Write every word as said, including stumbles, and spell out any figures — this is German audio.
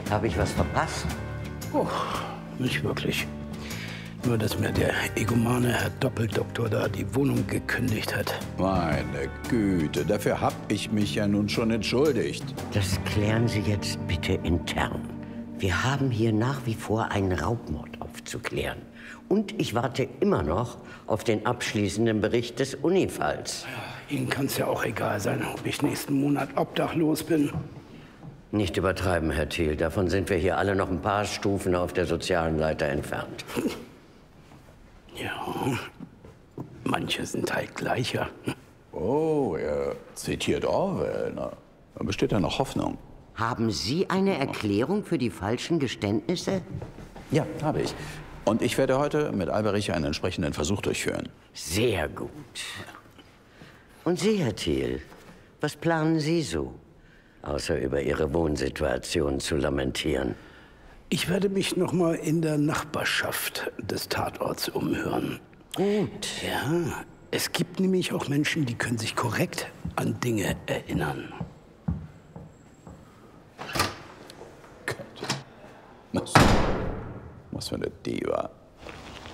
Habe ich was verpasst? Oh, nicht wirklich. Nur, dass mir der egomane Herr Doppeldoktor da die Wohnung gekündigt hat. Meine Güte, dafür hab ich mich ja nun schon entschuldigt. Das klären Sie jetzt bitte intern. Wir haben hier nach wie vor einen Raubmord aufzuklären. Und ich warte immer noch auf den abschließenden Bericht des Unifalls. Ja, Ihnen kann es ja auch egal sein, ob ich nächsten Monat obdachlos bin. Nicht übertreiben, Herr Thiel. Davon sind wir hier alle noch ein paar Stufen auf der sozialen Leiter entfernt. Ja, manche sind halt gleicher. Oh, er zitiert Orwell. Na, da besteht ja noch Hoffnung. Haben Sie eine Erklärung für die falschen Geständnisse? Ja, habe ich. Und ich werde heute mit Alberich einen entsprechenden Versuch durchführen. Sehr gut. Und Sie, Herr Thiel, was planen Sie so, außer über Ihre Wohnsituation zu lamentieren? Ich werde mich noch mal in der Nachbarschaft des Tatorts umhören. Gut. Ja, es gibt nämlich auch Menschen, die können sich korrekt an Dinge erinnern. Was, was für eine Diva.